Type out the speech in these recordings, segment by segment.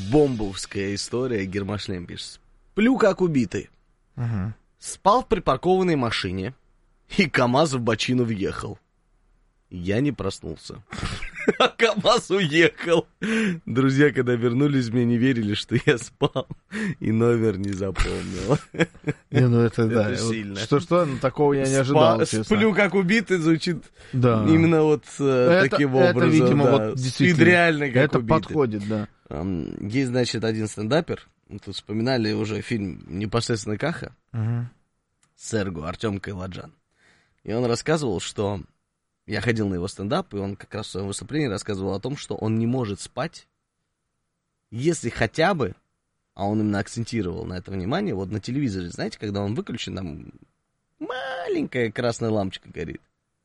бомбовская история. Гермошлем пишет. Сплю как убитый. Угу. Спал в припаркованной машине, и КамАЗ в бочину въехал. Я не проснулся. А КамАЗ уехал. Друзья, когда вернулись, мне не верили, что я спал. И номер не запомнил. Не, ну это да. сильно. Что-что, ну, такого я не ожидал, честно. Сплю как убитый звучит Да. именно вот таким образом. Это, видимо, да. вот Спит действительно. реально как это убитый. подходит, да. Есть, значит, один стендапер. Мы тут вспоминали уже фильм «Непосредственно Каха» с Эрго, Артем Кайладжан. И он рассказывал, что... Я ходил на его стендап, и он как раз в своем выступлении рассказывал о том, что он не может спать, если хотя бы, а он именно акцентировал на это внимание, вот на телевизоре, знаете, когда он выключен, там маленькая красная лампочка горит.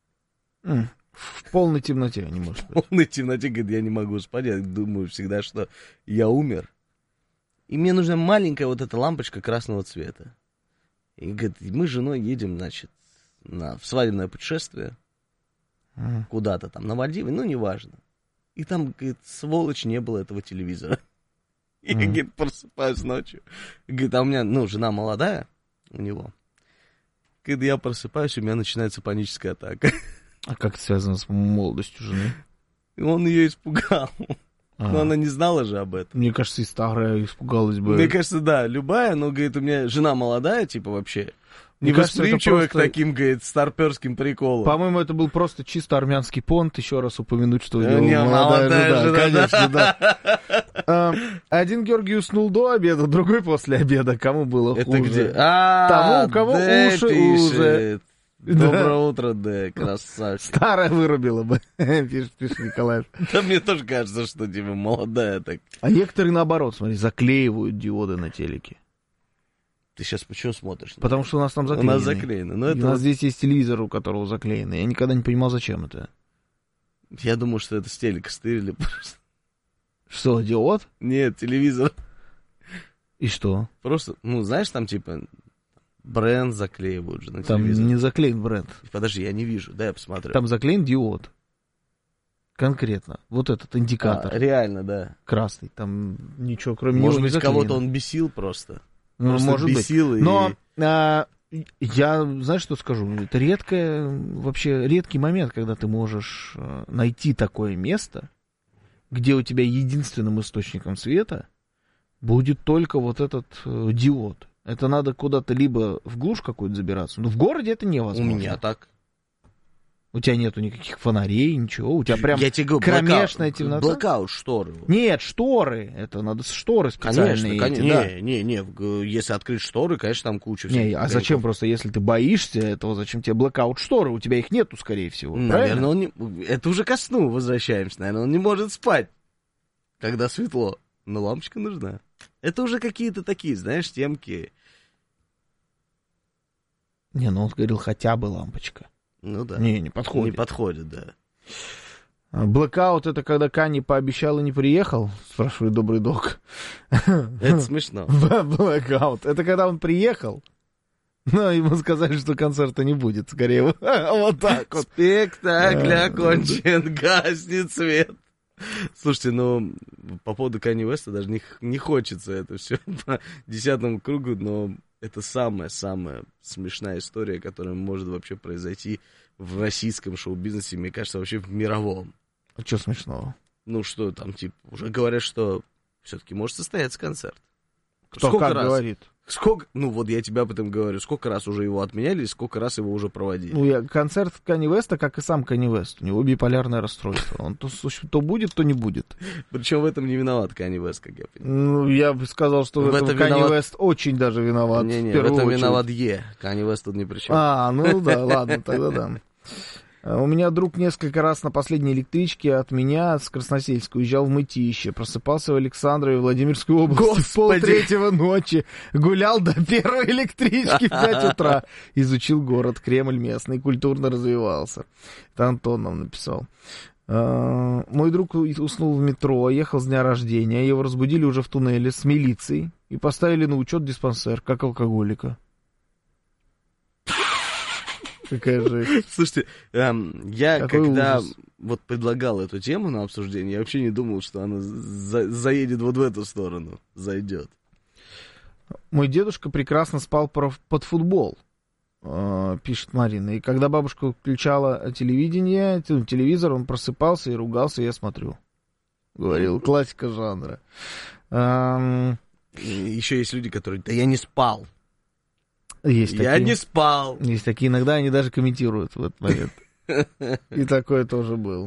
В полной темноте не может В полной темноте, говорит, я не могу спать, я думаю всегда, что я умер. И мне нужна маленькая вот эта лампочка красного цвета. И, говорит, мы с женой едем, значит, в свадебное путешествие, куда-то там, на Мальдивы, ну, неважно. И там, говорит, сволочь, не было этого телевизора. И я, говорит, просыпаюсь ночью. Говорит, а у меня, ну, жена молодая у него. Когда я просыпаюсь, у меня начинается паническая атака. А как это связано с молодостью жены? И он ее испугал. Но она не знала же об этом. Мне кажется, и старая испугалась бы. Мне кажется, да, любая, но, говорит, у меня жена молодая, типа, вообще... Мне кажется, невосприимчивая просто... к таким, говорит, старперским приколам. По-моему, это был просто чисто армянский понт. Еще раз упомянуть, что у него Не, молодая жена. Конечно, да. Один Георгий уснул до обеда, другой после обеда. Кому было Это хуже? где? Тому, у кого уши уже. Доброе утро, да, красавчик. Старая вырубила бы, пишет Николай. Да мне тоже кажется, что типа молодая так. А некоторые наоборот, смотри, заклеивают диоды на телеке. Ты сейчас почему смотришь? Потому что у нас там заклеено. У нас заклеено. Но У это нас здесь есть телевизор, у которого заклеено. Я никогда не понимал, зачем это. Я думаю, что это с телека стырили просто. Что, диод? Нет, телевизор. И что? Просто, ну, знаешь, там типа бренд заклеивают же на там телевизор. Там не заклеен бренд. Подожди, я не вижу, дай я посмотрю. Там заклеен диод. Конкретно. Вот этот индикатор. Реально, да. Красный. Там ничего кроме него не заклеено. Может быть, кого-то он бесил просто. Ну, может бесил быть. И... Но я, знаешь, что скажу? Это вообще редкий момент, когда ты можешь найти такое место, где у тебя единственным источником света будет только вот этот диод. Это надо куда-то либо в глушь какую-то забираться. Но в городе это невозможно. У меня так. У тебя нету никаких фонарей, ничего. У тебя прям я тебе говорю, кромешная темнота. Блэкаут, шторы. Нет, шторы. Это надо шторы специальные. Конечно, да. Не. Если открыть шторы, конечно, там куча всяких. Не, а зачем просто, если ты боишься этого, зачем тебе блэкаут шторы? У тебя их нету, скорее всего. Наверное, он не... Это уже ко сну возвращаемся. Наверное, он не может спать, когда светло. Но лампочка нужна. Это уже какие-то такие, знаешь, темки. Не, ну он говорил, хотя бы лампочка. Ну да. Не подходит. Не подходит, да. Блэкаут — это когда Канни пообещал и не приехал? Спрашивает добрый док. Это смешно. Блэкаут. Это когда он приехал, но ему сказали, что концерта не будет. Скорее, вот так вот. Спектакль окончен, гаснет свет. Слушайте, ну, по поводу Канье Уэста даже не хочется это все по 10 кругу, но это самая-самая смешная история, которая может вообще произойти в российском шоу-бизнесе, мне кажется, вообще в мировом. А что смешного? Ну, что там, типа, уже говорят, что все-таки может состояться концерт. Кто сколько как раз? Говорит? Сколько, ну, вот я тебе об этом говорю. Сколько раз уже его отменяли, сколько раз его уже проводили. Ну, концерт Канье Уэста, как и сам Канье Уэст. У него биполярное расстройство. Он то будет, то не будет. Причем в этом не виноват Канье Уэст, как я понимаю. Ну, я бы сказал, что в этом Канье Уэст очень даже виноват. Не-не, в этом виноват Канье Уэст тут ни при чем. Ну да, ладно, тогда да. У меня друг несколько раз на последней электричке от меня с Красносельска уезжал в Мытищи, просыпался в Александрове, Владимирской области в 2:30 ночи, гулял до первой электрички в 5 утра, изучил город, Кремль местный, культурно развивался. Это Антон нам написал. Мой друг уснул в метро, ехал с дня рождения, его разбудили уже в туннеле с милицией и поставили на учет диспансер, как алкоголика. Какая жесть. Слушайте, я Какой когда ужас. вот предлагал эту тему на обсуждение, я вообще не думал, что она заедет вот в эту сторону, зайдет. Мой дедушка прекрасно спал под футбол, пишет Марина. И когда бабушка включала телевидение, телевизор, он просыпался и ругался, я смотрю. Говорил, классика жанра. Еще есть люди, которые, да я не спал. Есть Я такие. не спал. Есть такие, иногда они даже комментируют в этот момент. И такое тоже было.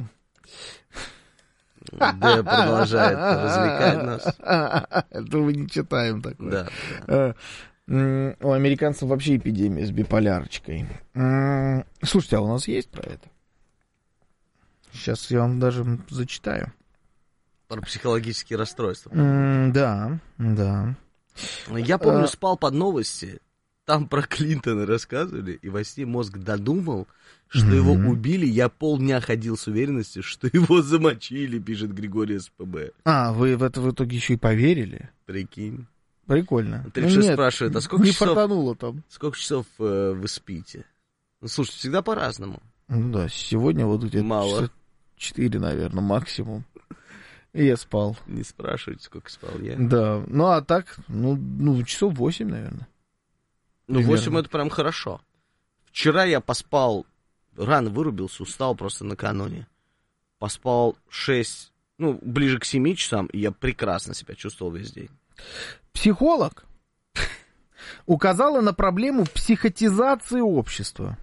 Д продолжает развлекать нас. Это мы не читаем такое. Да. У американцев вообще эпидемия с биполярочкой. Слушайте, а у нас есть про это? Сейчас я вам даже зачитаю. Про психологические расстройства. Да. Я помню, спал под новости. Там про Клинтона рассказывали, и во сне мозг додумал, что его убили. Я полдня ходил с уверенностью, что его замочили, пишет Григорий СПБ. Вы в это в итоге еще и поверили? Прикинь. Прикольно. 36 спрашивает, а сколько не часов... фартануло там. Сколько часов вы спите? Ну, слушайте, всегда по-разному. Ну да, сегодня вот где-то Мало. 4, наверное, максимум. И я спал. Не спрашивайте, сколько спал я. Да, ну а так, часов 8, наверное. Ну, примерно. 8 это прям хорошо. Вчера я поспал, рано вырубился, устал просто накануне. Поспал 6, ближе к 7 часам, и я прекрасно себя чувствовал весь день. Психолог указала на проблему психотизации общества.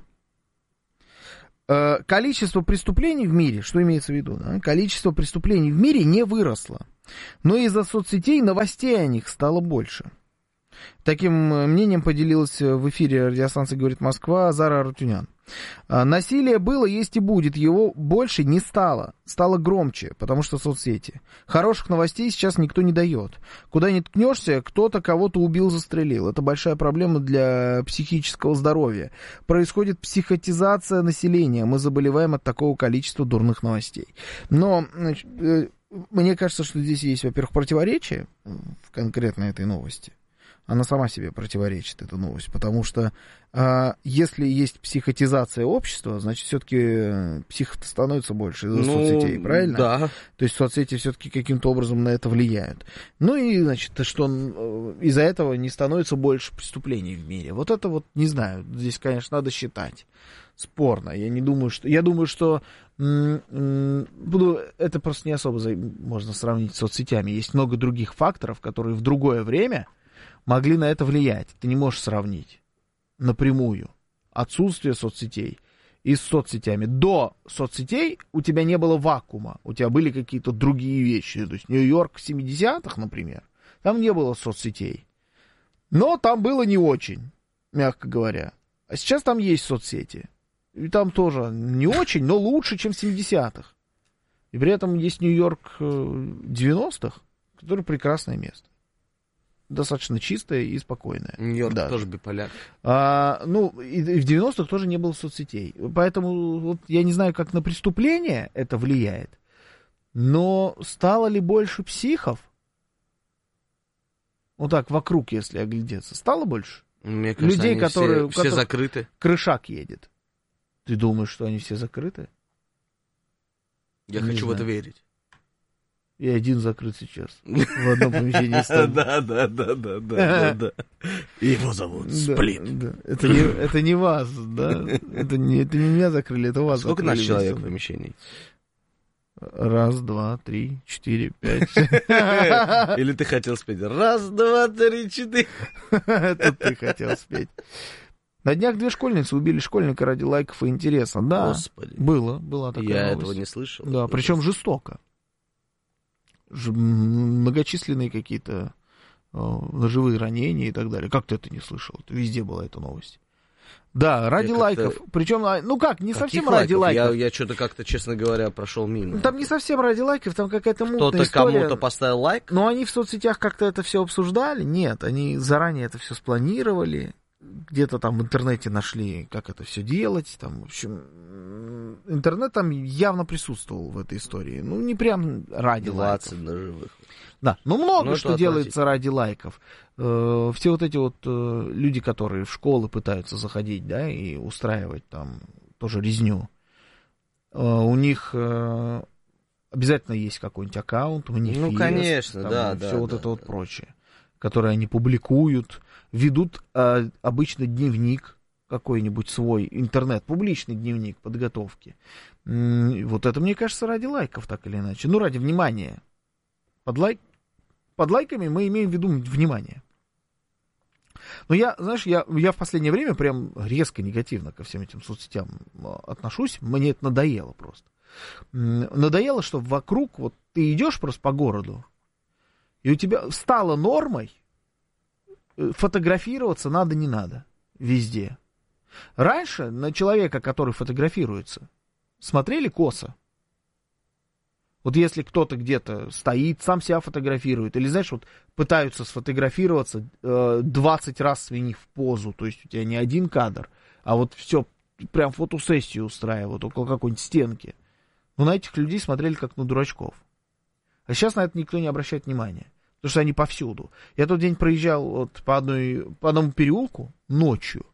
Количество преступлений в мире, что имеется в виду, да? Количество преступлений в мире не выросло, но из-за соцсетей новостей о них стало больше. Таким мнением поделилась в эфире радиостанции «Говорит Москва» Зара Арутюнян. Насилие было, есть и будет, его больше не стало. Стало громче, потому что соцсети. Хороших новостей сейчас никто не дает. Куда ни ткнешься, кто-то кого-то убил, застрелил. Это большая проблема для психического здоровья. Происходит психотизация населения. Мы заболеваем от такого количества дурных новостей. Но, мне кажется, что здесь есть, во-первых, противоречие в конкретно этой новости. Она сама себе противоречит, эта новость, потому что если есть психотизация общества, значит, все-таки психов становится больше из-за соцсетей, правильно? Да. То есть соцсети все-таки каким-то образом на это влияют. Ну и, значит, что из-за этого не становится больше преступлений в мире. Вот это вот, не знаю, здесь, конечно, надо считать. Спорно. Я думаю, что это просто не особо можно сравнить с соцсетями. Есть много других факторов, которые в другое время могли на это влиять. Ты не можешь сравнить напрямую отсутствие соцсетей и с соцсетями. До соцсетей у тебя не было вакуума, у тебя были какие-то другие вещи. То есть Нью-Йорк в 70-х, например, там не было соцсетей. Но там было не очень, мягко говоря. А сейчас там есть соцсети. И там тоже не очень, но лучше, чем в 70-х. И при этом есть Нью-Йорк 90-х, который прекрасное место. Достаточно чистая и спокойная. Нью-Йорк тоже биполяр. И в 90-х тоже не было соцсетей. Поэтому вот, я не знаю, как на преступление это влияет, но стало ли больше психов? Вот так, вокруг, если оглядеться, стало больше? Мне кажется, людей, они которые все закрыты. Крышак едет. Ты думаешь, что они все закрыты? Я Не хочу в знаю. это верить. И один закрыт сейчас. В одном помещении с тобой. Да. Его зовут Сплит. Да. Это не вас, да? Это не меня закрыли, это вас Сколько закрыли. наш человек в помещении? 1, 2, 3, 4, 5. Или ты хотел спеть 1, 2, 3, 4? Это ты хотел спеть. На днях 2 школьницы убили школьника ради лайков и интереса. Да, Господи. была такая Я новость. этого не слышал. Да, причем жестоко. Многочисленные какие-то ножевые ранения и так далее. Как ты это не слышал? Везде была эта новость. Да, ради лайков. Причем, не совсем ради лайков. Я что-то как-то, честно говоря, прошел мимо. Там не совсем ради лайков, там какая-то мутная Кто-то история. кому-то поставил лайк? Но они в соцсетях как-то это все обсуждали? Нет, они заранее это все спланировали. где-то там в интернете нашли, как это все делать. Там, в общем, интернет там явно присутствовал в этой истории. Ну, не прям ради 20 лайков. даже выходит. Да, но много Ну, что это делается ради лайков. Все вот эти вот люди, которые в школы пытаются заходить, да, и устраивать там тоже резню, у них обязательно есть какой-нибудь аккаунт, манифест. Ну, конечно, там, да, и да. все вот да, это вот прочее, которое они публикуют, ведут обычно дневник какой-нибудь свой, интернет, публичный дневник подготовки. Вот это, мне кажется, ради лайков, так или иначе. Ну, ради внимания. Под лайками мы имеем в виду внимание. Но я в последнее время прям резко негативно ко всем этим соцсетям отношусь. Мне это надоело просто. Надоело, что вокруг, вот ты идешь просто по городу, и у тебя стало нормой фотографироваться надо, не надо. Везде. Раньше на человека, который фотографируется, смотрели косо. Вот если кто-то где-то стоит, сам себя фотографирует, или, знаешь, вот пытаются сфотографироваться 20 раз свинив в позу, то есть у тебя не один кадр, а вот все, прям фотосессию устраивают около какой-нибудь стенки. Ну, на этих людей смотрели как на дурачков. А сейчас на это никто не обращает внимания, потому что они повсюду. Я тот день проезжал вот по одному переулку ночью,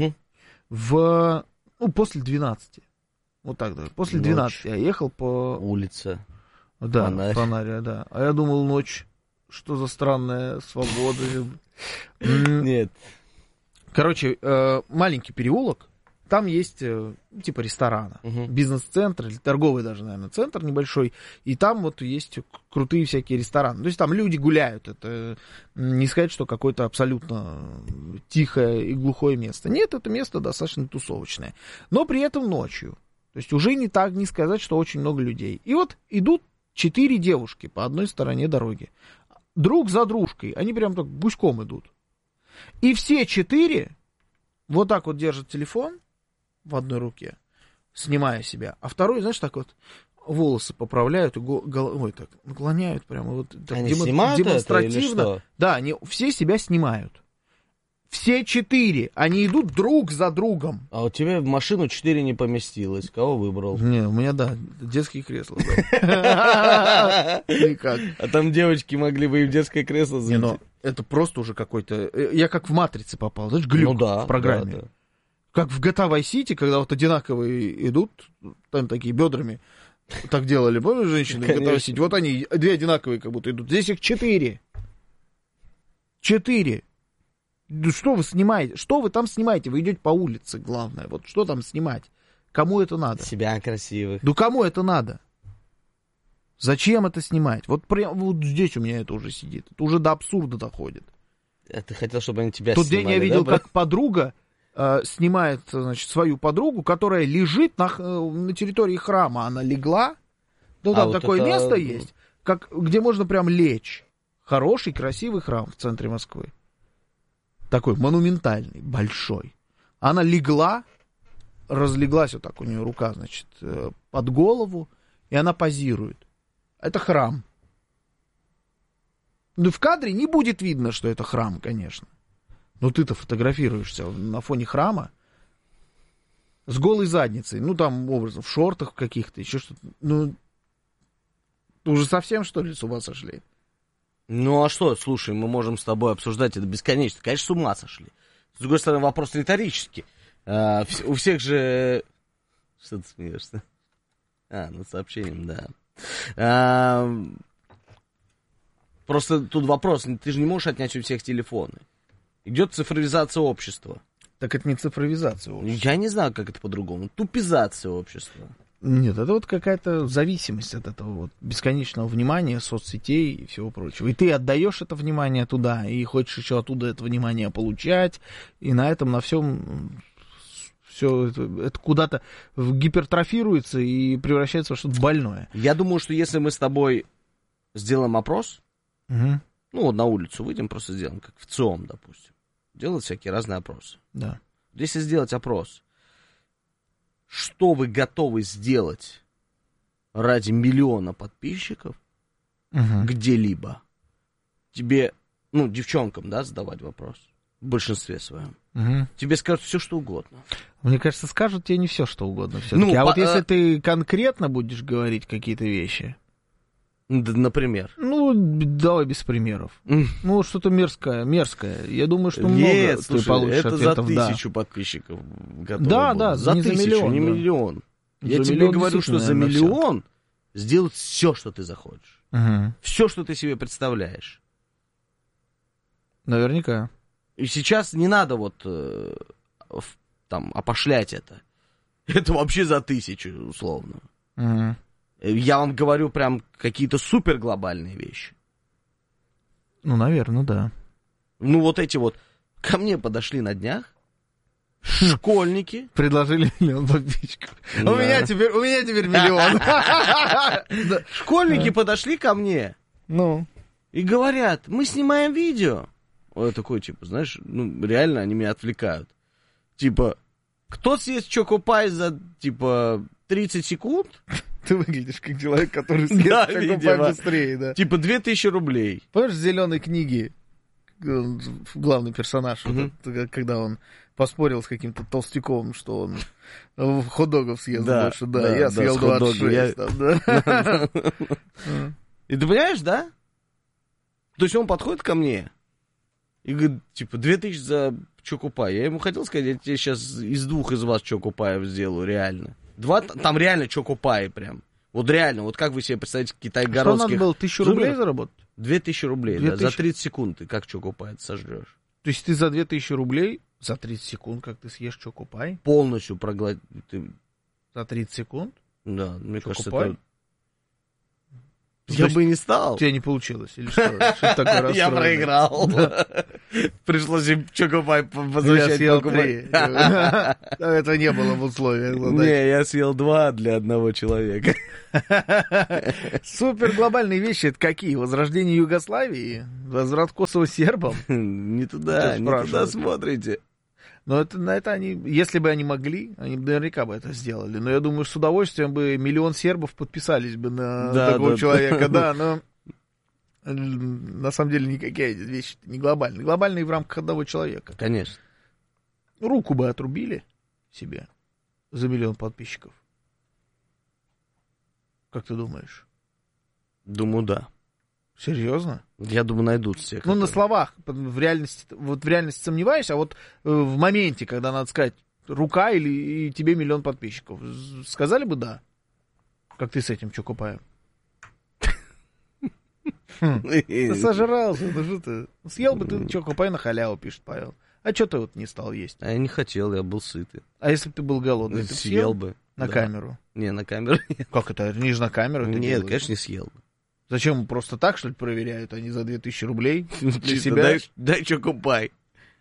после 12. Вот так, да, после 12 я ехал по... Улица. Да, фонарь, да. А я думал, ночь, что за странная свобода. Нет. Короче, маленький переулок, там есть типа ресторана, бизнес-центр, или торговый даже, наверное, центр небольшой, и там вот есть крутые всякие рестораны. То есть там люди гуляют, это не сказать, что какое-то абсолютно тихое и глухое место. Нет, это место достаточно тусовочное, но при этом ночью. То есть уже не сказать, что очень много людей. И вот идут 4 девушки по одной стороне дороги. Друг за дружкой. Они прям так гуськом идут. И все 4 вот так вот держат телефон в одной руке, снимая себя. А второй, знаешь, так вот волосы поправляют и головой так наклоняют прямо. Вот, так они снимают демонстративно. это или что? Да, они все себя снимают. Все 4, они идут друг за другом. А у тебя в машину 4 не поместилось. Кого выбрал? Не, у меня, да, детские кресла. Никак. А там девочки могли бы и в детское кресло зайти. Но это просто уже какой-то... Я как в «Матрице» попал, знаешь, глюк в программе. Да. Как в GTA Vice City, когда вот одинаковые идут, там такие бедрами, так делали, помнишь, женщины в GTA Vice City? Вот они, 2 одинаковые как будто идут. Здесь их 4. 4. Что вы снимаете? Что вы там снимаете? Вы идете по улице, главное. Вот что там снимать? Кому это надо? Себя красивых. Ну кому это надо? Зачем это снимать? Вот прям вот здесь у меня это уже сидит. Это уже до абсурда доходит. А ты хотел, чтобы они тебя Тот снимали, день я видел, да, как подруга снимает, значит, свою подругу, которая лежит на территории храма. Она легла. Ну, там вот такое это... место есть, где можно прям лечь. Хороший, красивый храм в центре Москвы. Такой монументальный, большой. Она легла, разлеглась вот так, у нее рука, значит, под голову, и она позирует. Это храм. Ну, в кадре не будет видно, что это храм, конечно. Но ты-то фотографируешься на фоне храма с голой задницей. Ну, там, образом, в шортах каких-то, еще что-то. Ну, уже совсем, что ли, с ума сошли? Ну, а что, слушай, мы можем с тобой обсуждать это бесконечно. Конечно, с ума сошли. С другой стороны, вопрос риторический. У всех же... Что ты смеешься? Над сообщением, да. Просто тут вопрос. Ты же не можешь отнять у всех телефоны. Идет цифровизация общества. Так это не цифровизация общества. Я не знаю, как это по-другому. Тупизация общества. Нет, это вот какая-то зависимость от этого вот бесконечного внимания, соцсетей и всего прочего. И ты отдаешь это внимание туда, и хочешь еще оттуда это внимание получать, и на этом, на всем все это куда-то гипертрофируется и превращается во что-то больное. Я думаю, что если мы с тобой сделаем опрос, ну вот на улицу выйдем, просто сделаем, как в ЦИОМ, допустим, делают всякие разные опросы. Да. Если сделать опрос, что вы готовы сделать ради 1 миллиона подписчиков где-либо? Тебе, девчонкам, да, задавать вопрос? В большинстве своем. Угу. Тебе скажут все, что угодно. Мне кажется, скажут тебе не все, что угодно все-таки. Вот если ты конкретно будешь говорить какие-то вещи... Например? Ну, давай без примеров. Ну, что-то мерзкое. Я думаю, что Нет, много слушай, ты получишь это ответов, за 1000 подписчиков. Да, за 1000, миллион, не да. миллион. Я За тебе миллион говорю, что за действительно, миллион сделать все, что ты захочешь. Угу. Все, что ты себе представляешь. Наверняка. И сейчас не надо там опошлять это. Это вообще за 1000, условно. Угу. Я вам говорю прям какие-то супер глобальные вещи. Ну, наверное, да. Ну, вот эти вот ко мне подошли на днях школьники. Предложили миллион подписчиков. У меня теперь миллион. Школьники подошли ко мне. Ну. И говорят, мы снимаем видео. Я такой, типа, знаешь, реально они меня отвлекают. Типа, кто съест чокопай за, 30 секунд? Ты выглядишь как человек, который съест чокопай быстрее, да. Типа 2000 рублей. Помнишь, в «Зеленой книге» главный персонаж, когда он поспорил с каким-то толстяком, что он хот-догов съест больше. Да, я съел 26. И ты понимаешь, да? То есть он подходит ко мне и говорит, 2000 за чокопай. Я ему хотел сказать, я тебе сейчас из 2 из вас чокопаев сделаю, реально. 2, там реально чокопаи прям. Вот реально, вот как вы себе представляете китайгородских... Что надо было, 1000 рублей заработать? 2000 рублей, 2000? да, за 30 секунд ты как чокопай сожрешь. То есть ты за 2000 рублей, за 30 секунд, как ты съешь чокопай? Полностью проглотить. За 30 секунд? Да, мне чокопай? кажется, это... Я бы и не стал. У тебя не получилось, или что? Что такое я проиграл. Пришлось им чокопай возвращать. Я съел 3. Это не было в условиях. Не, я съел 2 для одного человека. Супер глобальные вещи это какие? Возрождение Югославии? Возврат Косово сербам? Не туда смотрите. Но это они, если бы они могли, они бы наверняка бы это сделали. Но я думаю, с удовольствием бы 1 миллион сербов подписались бы на такого человека. Да, но на самом деле никакие вещи не глобальные. Глобальные в рамках одного человека. Конечно. Руку бы отрубили себе за 1 миллион подписчиков. Как ты думаешь? Думаю, да. Серьезно? Я думаю, найдут все. Ну, на словах. В реальности сомневаюсь, а вот в моменте, когда надо сказать рука или и тебе 1 миллион подписчиков, сказали бы да? Как ты с этим чокопаем? Ты сожрался, ну что ты? Съел бы ты чокопай на халяву, пишет Павел. А что ты вот не стал есть? А я не хотел, я был сытый. А если бы ты был голодный, ты съел бы. На камеру? Не, на камеру нет. Как это? Это не же на камеру? Нет, конечно, не съел бы. Зачем просто так, что ли, проверяют? Они за 2000 рублей для себя? Дай чокопай.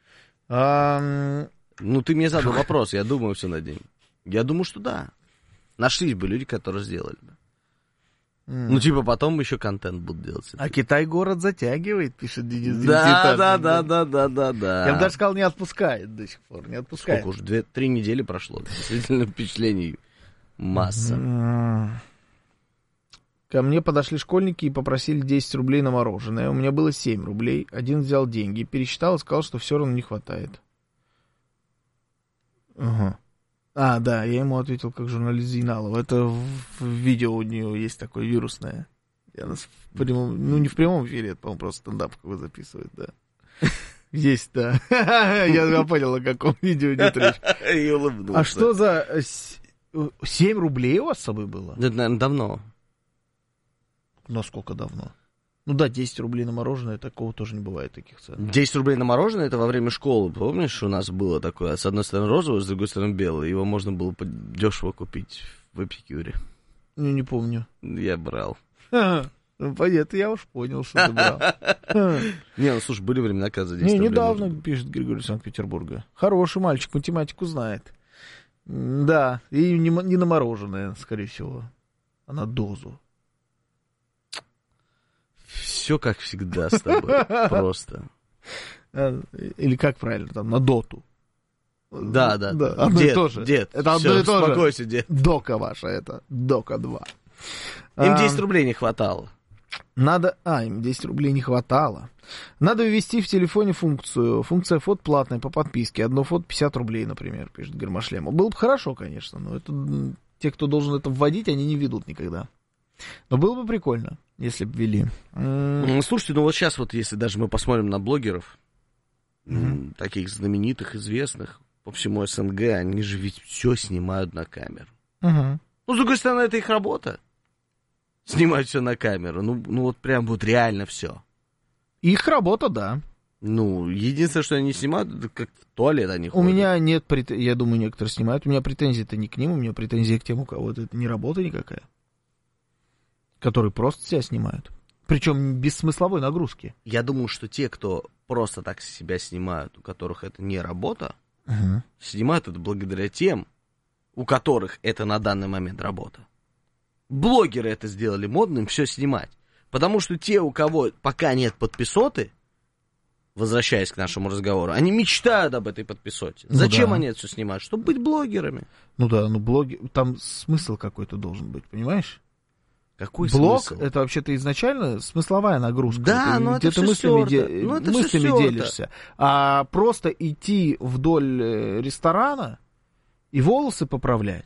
Ну, ты мне задал вопрос, я думаю все над ним. Я думаю, что да. Нашлись бы люди, которые сделали бы. Ну, потом еще контент будут делать. А Китай город затягивает, пишет Денис. Да. Я бы даже сказал, не отпускает до сих пор. Не отпускает. Сколько уже? 2-3 недели прошло. Действительно, впечатлений масса. Ко мне подошли школьники и попросили 10 рублей на мороженое. У меня было 7 рублей. Один взял деньги, пересчитал и сказал, что все равно не хватает. Ага. А, да, я ему ответил как журналист Зейналова. Это в видео у нее есть такое вирусное. Я нас не в прямом эфире, это, по-моему, просто стендап какой записывает, да. Есть, да. Я понял, о каком видео идет речь. И улыбнулся. А что за 7 рублей у вас с собой было? Это, наверное, давно. Насколько давно? Ну да, 10 рублей на мороженое, такого тоже не бывает, таких цен. 10 рублей на мороженое, это во время школы, помнишь, у нас было такое, с одной стороны розовое, с другой стороны белое, его можно было дешево купить в Эпикюре. Ну, не помню. Я брал. Понятно, я уж понял, что ты брал. Не, ну слушай, были времена, когда за 10 рублей недавно, пишет Григорий из Санкт-Петербурга. Хороший мальчик, математику знает. Да, и не на мороженое, скорее всего, а на дозу. Все как всегда с тобой, просто. Или как правильно, там, на доту. Да. Одно и то же. Дед, это одно и то же. Успокойся, дед. Дока ваша это, Дока 2. Им 10 рублей не хватало. Надо... им 10 рублей не хватало. Надо ввести в телефоне функцию. Функция фото платная по подписке. Одно фото 50 рублей, например, пишет Гермошлема. Было бы хорошо, конечно, но это... те, кто должен это вводить, они не ведут никогда. Но было бы прикольно, если бы ввели. Слушайте, вот сейчас вот, если даже мы посмотрим на блогеров, таких знаменитых, известных, по всему СНГ, они же ведь все снимают на камеру. Ну, с другой стороны, это их работа. Снимать все на камеру. Ну вот прям вот реально все. Их работа, да. Ну, единственное, что они снимают, это как в туалет они ходят. У меня нет претензий, я думаю, некоторые снимают. У меня претензии-то не к ним, у меня претензии к тем, у кого это не работа никакая. Которые просто себя снимают. Причем без смысловой нагрузки. Я думаю, что те, кто просто так себя снимают, у которых это не работа, снимают это благодаря тем, у которых это на данный момент работа. Блогеры это сделали модным, все снимать. Потому что те, у кого пока нет подписоты, возвращаясь к нашему разговору, они мечтают об этой подписоте. Зачем они это все снимают? Чтобы быть блогерами. Ну да, там смысл какой-то должен быть, понимаешь? Какой блог смысл? Это вообще-то изначально смысловая нагрузка. Да, но это все мыслями мыслями делишься. А просто идти вдоль ресторана и волосы поправлять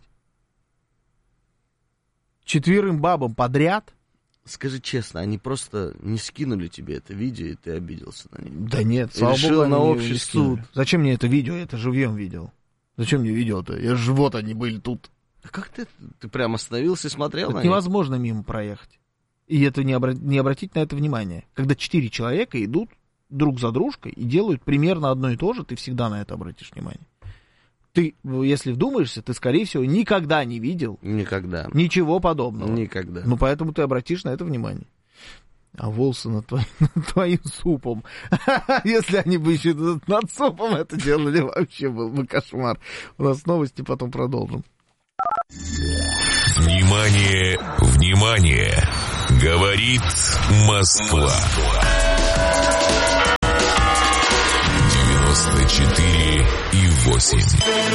4 бабам подряд. Скажи честно, они просто не скинули тебе это видео, и ты обиделся на них? Да нет, слава богу, на общий суд. Зачем мне это видео? Я это живьем видел. Зачем мне видео-то? Я же вот они были тут. А как ты прям остановился и смотрел на них? Невозможно мимо проехать. И это не обратить на это внимание. Когда 4 человека идут друг за дружкой и делают примерно одно и то же, ты всегда на это обратишь внимание. Ты, если вдумаешься, ты, скорее всего, никогда не видел. Никогда. Ничего подобного. Никогда. Ну, поэтому ты обратишь на это внимание. А волосы над твоим супом. Если они бы еще над супом это делали, вообще был бы кошмар. У нас новости, потом продолжим. Внимание, внимание! Говорит Москва. 94,8.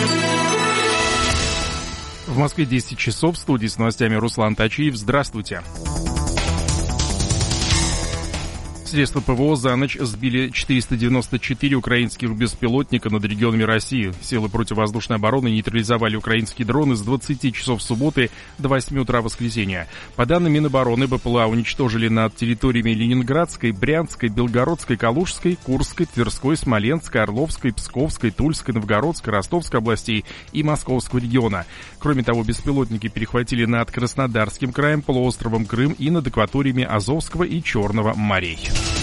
В Москве 10 часов. В студии с новостями Руслан Тачиев. Здравствуйте. Средства ПВО за ночь сбили 494 украинских беспилотника над регионами России. Силы противовоздушной обороны нейтрализовали украинские дроны с 20 часов субботы до 8 утра воскресенья. По данным Минобороны, БПЛА уничтожили над территориями Ленинградской, Брянской, Белгородской, Калужской, Курской, Тверской, Смоленской, Орловской, Псковской, Тульской, Новгородской, Ростовской областей и Московского региона. Кроме того, беспилотники перехватили над Краснодарским краем, полуостровом Крым и над акваториями Азовского и Черного морей.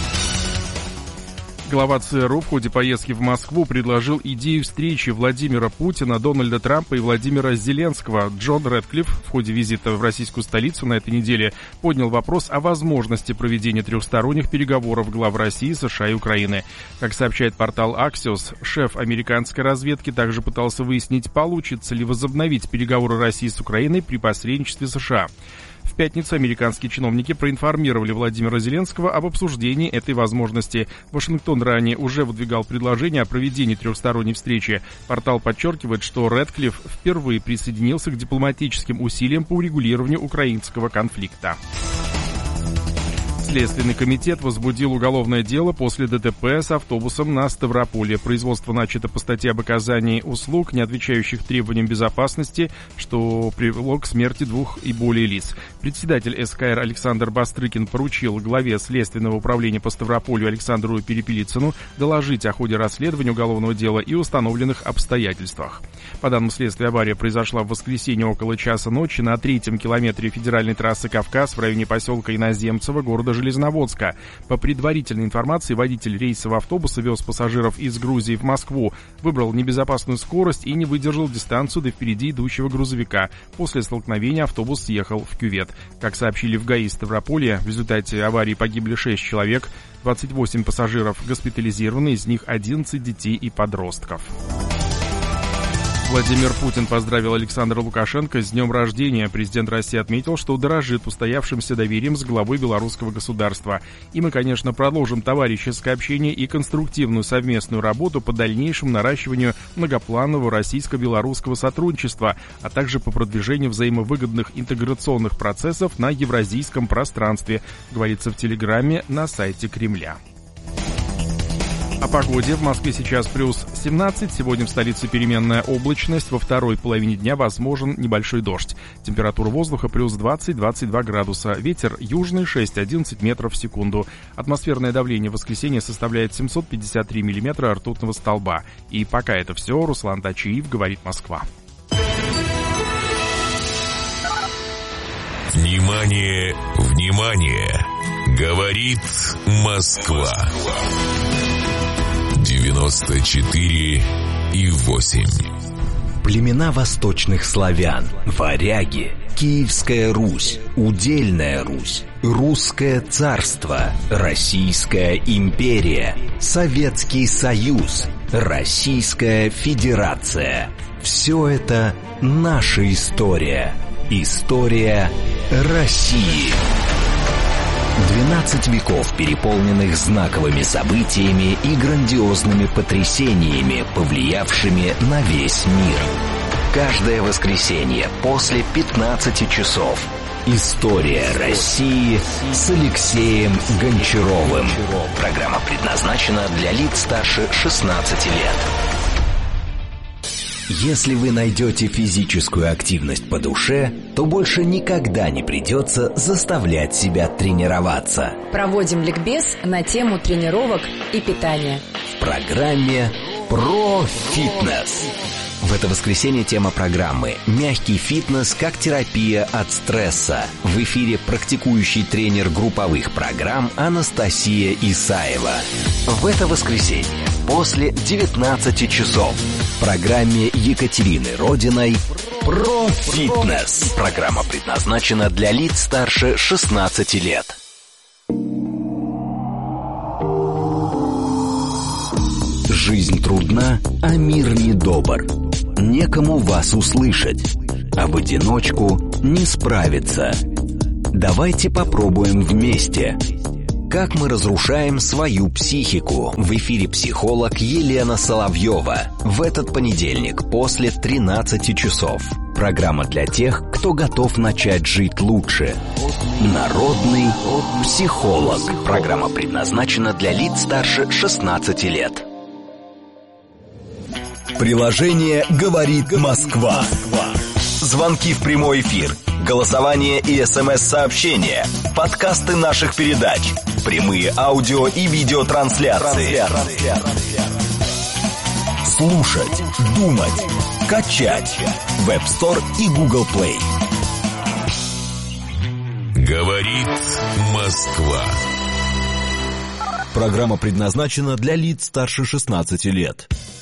Глава ЦРУ в ходе поездки в Москву предложил идею встречи Владимира Путина, Дональда Трампа и Владимира Зеленского. Джон Рэдклифф в ходе визита в российскую столицу на этой неделе поднял вопрос о возможности проведения трехсторонних переговоров глав России, США и Украины. Как сообщает портал Axios, шеф американской разведки также пытался выяснить, получится ли возобновить переговоры России с Украиной при посредничестве США. В пятницу американские чиновники проинформировали Владимира Зеленского об обсуждении этой возможности. Вашингтон ранее уже выдвигал предложение о проведении трехсторонней встречи. Портал подчеркивает, что Рэдклифф впервые присоединился к дипломатическим усилиям по урегулированию украинского конфликта. Следственный комитет возбудил уголовное дело после ДТП с автобусом на Ставрополе. Производство начато по статье об оказании услуг, не отвечающих требованиям безопасности, что привело к смерти 2 и более лиц. Председатель СКР Александр Бастрыкин поручил главе Следственного управления по Ставрополю Александру Перепелицыну доложить о ходе расследования уголовного дела и установленных обстоятельствах. По данным следствия, авария произошла в воскресенье около часа ночи на 3-м километре федеральной трассы «Кавказ» в районе поселка Иноземцево города Железноводска. По предварительной информации, водитель рейсового автобуса вез пассажиров из Грузии в Москву, выбрал небезопасную скорость и не выдержал дистанцию до впереди идущего грузовика. После столкновения автобус съехал в кювет. Как сообщили в ГАИ Ставрополья, в результате аварии погибли 6 человек, 28 пассажиров госпитализированы, из них 11 детей и подростков. Владимир Путин поздравил Александра Лукашенко с днем рождения. Президент России отметил, что дорожит устоявшимся доверием с главой белорусского государства. И мы, конечно, продолжим товарищеское общение и конструктивную совместную работу по дальнейшему наращиванию многопланового российско-белорусского сотрудничества, а также по продвижению взаимовыгодных интеграционных процессов на евразийском пространстве, говорится в телеграмме на сайте Кремля. О погоде. В Москве сейчас плюс 17. Сегодня в столице переменная облачность. Во второй половине дня возможен небольшой дождь. Температура воздуха плюс 20-22 градуса. Ветер южный 6-11 метров в секунду. Атмосферное давление в воскресенье составляет 753 миллиметра ртутного столба. И пока это все. Руслан Тачиев, говорит Москва. Внимание, внимание! Говорит Москва. 94,8. Племена восточных славян, варяги, Киевская Русь, Удельная Русь, Русское царство, Российская империя, Советский Союз, Российская Федерация. Все это наша история. История России. 12 веков, переполненных знаковыми событиями и грандиозными потрясениями, повлиявшими на весь мир. Каждое воскресенье после 15 часов. История России с Алексеем Гончаровым. Программа предназначена для лиц старше 16 лет. Если вы найдете физическую активность по душе, то больше никогда не придется заставлять себя тренироваться. Проводим ликбез на тему тренировок и питания. В программе «Про фитнес». В это воскресенье тема программы «Мягкий фитнес как терапия от стресса». В эфире практикующий тренер групповых программ Анастасия Исаева. В это воскресенье после 19 часов в программе Екатерины Родиной «Про фитнес». Программа предназначена для лиц старше 16 лет. Жизнь трудна, а мир недобр. Некому вас услышать, а в одиночку не справиться. Давайте попробуем вместе. Как мы разрушаем свою психику? В эфире психолог Елена Соловьева. В этот понедельник после 13 часов. Программа для тех, кто готов начать жить лучше. Народный психолог. Программа предназначена для лиц старше 16 лет. Приложение «Говорит Москва». Звонки в прямой эфир, голосование и СМС-сообщения, подкасты наших передач, прямые аудио и видеотрансляции. Слушать, думать, качать. Web Store и Google Play. Говорит Москва. Программа предназначена для лиц старше 16 лет.